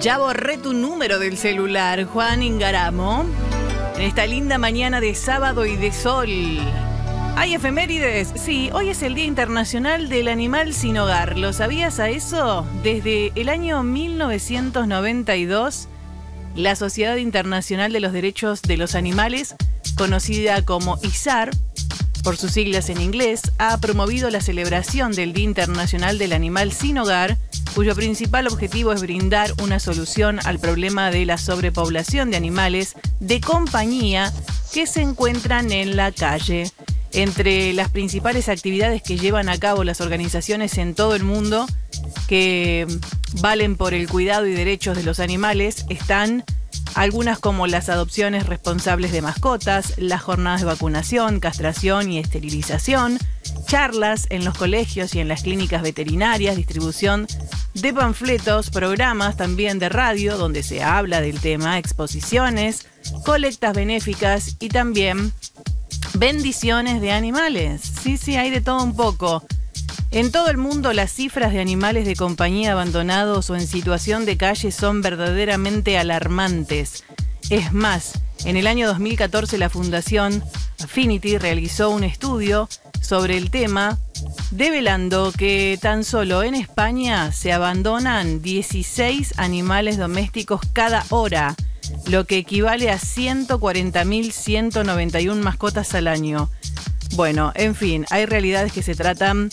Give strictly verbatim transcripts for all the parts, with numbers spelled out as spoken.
Ya borré tu número del celular, Juan Ingaramo. En esta linda mañana de sábado y de sol. ¿Hay efemérides? Sí, hoy es el Día Internacional del Animal Sin Hogar. ¿Lo sabías a eso? Desde el año mil novecientos noventa y dos, la Sociedad Internacional de los Derechos de los Animales, conocida como I S A R, por sus siglas en inglés, ha promovido la celebración del Día Internacional del Animal Sin Hogar, cuyo principal objetivo es brindar una solución al problema de la sobrepoblación de animales de compañía que se encuentran en la calle. Entre las principales actividades que llevan a cabo las organizaciones en todo el mundo que valen por el cuidado y derechos de los animales están algunas como las adopciones responsables de mascotas, las jornadas de vacunación, castración y esterilización, charlas en los colegios y en las clínicas veterinarias, distribución de panfletos, programas también de radio donde se habla del tema, exposiciones, colectas benéficas y también bendiciones de animales. Sí, sí, hay de todo un poco. En todo el mundo las cifras de animales de compañía abandonados o en situación de calle son verdaderamente alarmantes. Es más, en el año dos mil catorce la Fundación Affinity realizó un estudio sobre el tema, develando que tan solo en España se abandonan dieciséis animales domésticos cada hora, lo que equivale a ciento cuarenta mil ciento noventa y una mascotas al año. Bueno, en fin, hay realidades que se tratan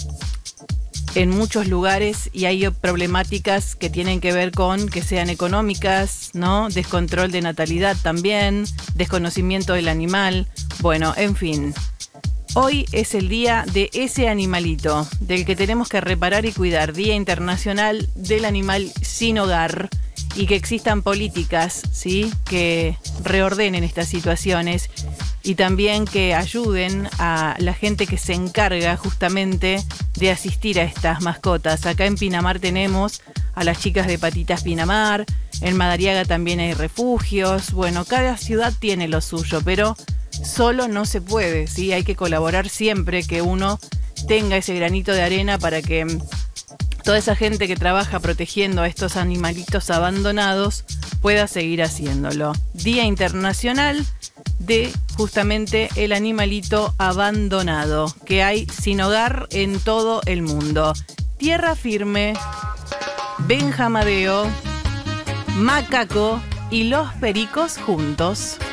en muchos lugares y hay problemáticas que tienen que ver con que sean económicas, ¿no? Descontrol de natalidad también, desconocimiento del animal. Bueno, en fin. Hoy es el día de ese animalito, del que tenemos que reparar y cuidar. Día Internacional del Animal Sin Hogar. Y que existan políticas, ¿sí?, que reordenen estas situaciones y también que ayuden a la gente que se encarga justamente de asistir a estas mascotas. Acá en Pinamar tenemos a las chicas de Patitas Pinamar, en Madariaga también hay refugios. Bueno, cada ciudad tiene lo suyo, pero solo no se puede, ¿sí? Hay que colaborar siempre, que uno tenga ese granito de arena para que toda esa gente que trabaja protegiendo a estos animalitos abandonados pueda seguir haciéndolo. Día Internacional de justamente el animalito abandonado que hay sin hogar en todo el mundo. Tierra Firme, Benjamadeo, Macaco y Los Pericos juntos.